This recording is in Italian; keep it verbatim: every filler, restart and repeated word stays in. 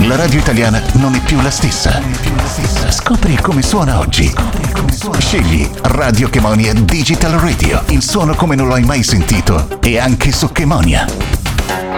la radio italiana non è più la stessa. Scopri come suona oggi. Scegli Radio Chemonia Digital Radio. Il suono come non lo hai mai sentito e anche su Chemonia.